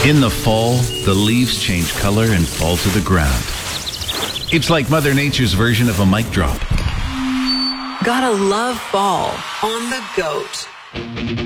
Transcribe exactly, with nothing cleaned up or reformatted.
In the fall, the leaves change color and fall to the ground. It's like Mother Nature's version of a mic drop. Gotta love fall on the goat.